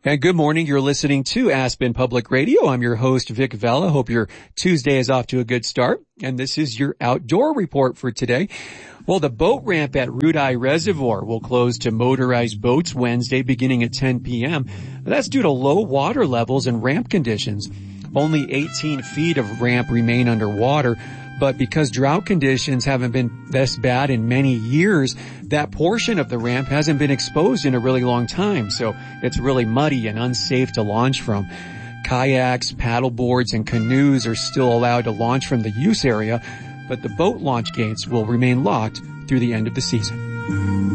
And good morning. You're listening to Aspen Public Radio. I'm your host, Vic Vela. Hope your Tuesday is off to a good start. And this is your outdoor report for today. Well, the boat ramp at Rudeye Reservoir will close to motorized boats Wednesday beginning at 10 p.m. That's due to low water levels and ramp conditions. Only 18 feet of ramp remain underwater, but because drought conditions haven't been this bad in many years, that portion of the ramp hasn't been exposed in a really long time, so it's really muddy and unsafe to launch from. Kayaks, paddle boards, and canoes are still allowed to launch from the use area, but the boat launch gates will remain locked through the end of the season.